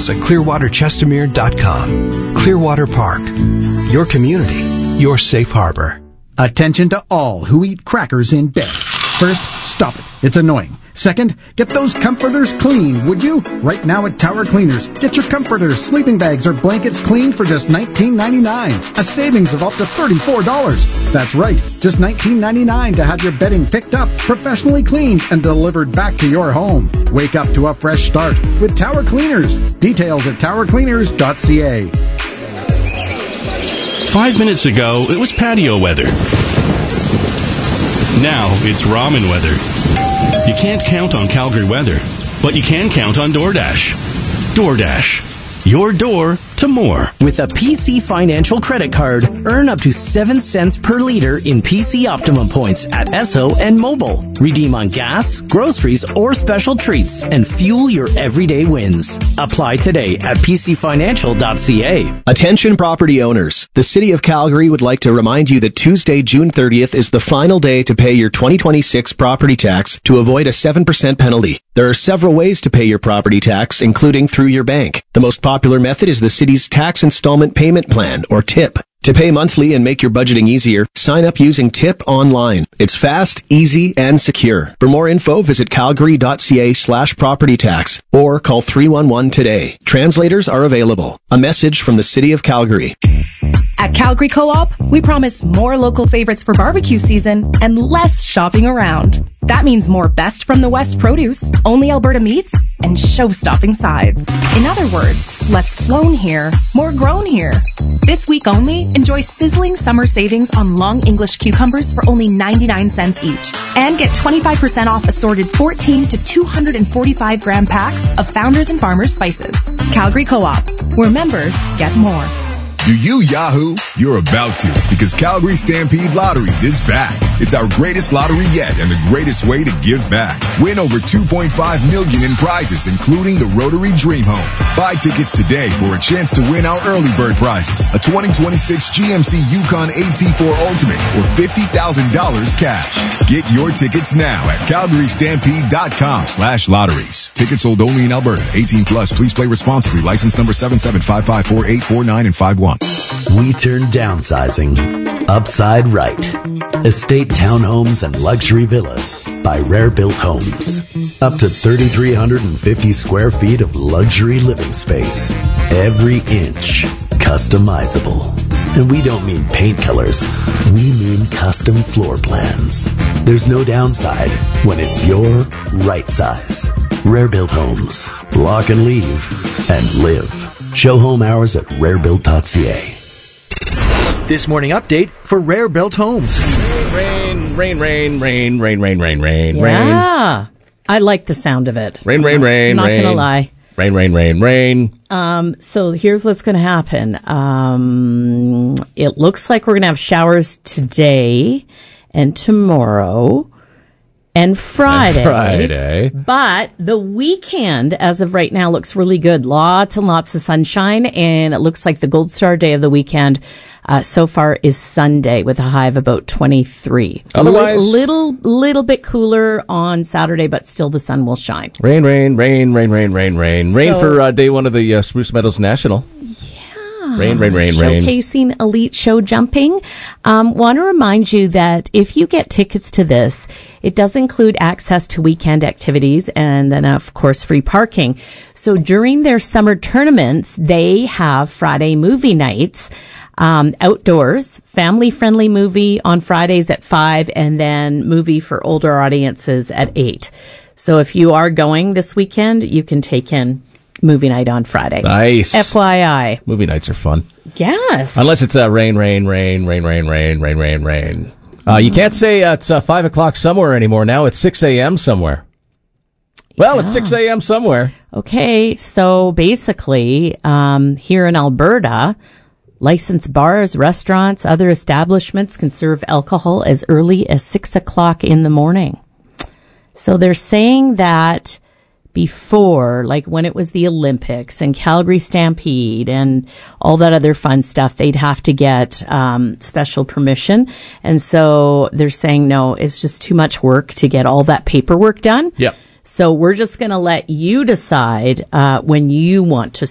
details at clearwaterchestermere.com. Clearwater Park. Your community. Your safe harbor. Attention to all who eat crackers in bed. First, stop it. It's annoying. Second, get those comforters clean, would you? Right now at Tower Cleaners, get your comforters, sleeping bags, or blankets clean for just $19.99. A savings of up to $34. That's right, just $19.99 to have your bedding picked up, professionally cleaned, and delivered back to your home. Wake up to a fresh start with Tower Cleaners. Details at towercleaners.ca. 5 minutes ago, it was patio weather. Now it's ramen weather. You can't count on Calgary weather, but you can count on DoorDash. DoorDash. Your door to more. With a PC Financial credit card, earn up to 7 cents per liter in PC Optimum points at Esso and Mobile. Redeem on gas, groceries, or special treats and fuel your everyday wins. Apply today at pcfinancial.ca. Attention property owners. The City of Calgary would like to remind you that Tuesday, June 30th is the final day to pay your 2026 property tax to avoid a 7% penalty. There are several ways to pay your property tax, including through your bank. The most popular method is the city's Tax Installment Payment Plan, or TIP. To pay monthly and make your budgeting easier, sign up using TIP online. It's fast, easy, and secure. For more info, visit calgary.ca/property tax or call 311 today. Translators are available. A message from the City of Calgary. At Calgary Co-op, we promise more local favorites for barbecue season and less shopping around. That means more best from the West produce, only Alberta meats, and show-stopping sides. In other words, less flown here, more grown here. This week only, enjoy sizzling summer savings on long English cucumbers for only 99 cents each. And get 25% off assorted 14 to 245 gram packs of Founders and Farmers spices. Calgary Co-op, where members get more. Do you Yahoo? You're about to, because Calgary Stampede Lotteries is back. It's our greatest lottery yet and the greatest way to give back. Win over $2.5 million in prizes, including the Rotary Dream Home. Buy tickets today for a chance to win our early bird prizes, a 2026 GMC Yukon AT4 Ultimate, or $50,000 cash. Get your tickets now at calgarystampede.com/lotteries. Tickets sold only in Alberta. 18 plus. Please play responsibly. License number 77554849 and 51. We turn downsizing upside right. Estate townhomes and luxury villas by Rare Built Homes. Up to 3,350 square feet of luxury living space. Every inch customizable. And we don't mean paint colors. We mean custom floor plans. There's no downside when it's your right size. Rare Built Homes. Lock and leave and live. Show home hours at rarebuilt.ca. This morning update for Rare Built Homes. Rain. Yeah. I like the sound of it. Rain. I'm not going to lie. Rain. So here's what's going to happen. It looks like we're going to have showers today and tomorrow and Friday. But the weekend, as of right now, looks really good. Lots and lots of sunshine, and it looks like the gold star day of the weekend so far is Sunday with a high of about 23. Otherwise, little bit cooler on Saturday, but still the sun will shine. Rain. Rain for day one of the Spruce Meadows National. Rain. Showcasing elite show jumping. Want to remind you that if you get tickets to this, it does include access to weekend activities and then, of course, free parking. So during their summer tournaments, they have Friday movie nights, outdoors, family-friendly movie on Fridays at 5, and then movie for older audiences at 8. So if you are going this weekend, you can take in movie night on Friday. Nice. FYI. Movie nights are fun. Yes. Unless it's rain. You can't say it's 5 o'clock somewhere anymore. Now it's 6 a.m. somewhere. Well, it's 6 a.m. somewhere. Okay, so basically, here in Alberta, licensed bars, restaurants, other establishments can serve alcohol as early as 6 o'clock in the morning. So they're saying that before, like when it was the Olympics and Calgary Stampede and all that other fun stuff, they'd have to get special permission. And so they're saying, no, it's just too much work to get all that paperwork done. Yep. So we're just going to let you decide when you want to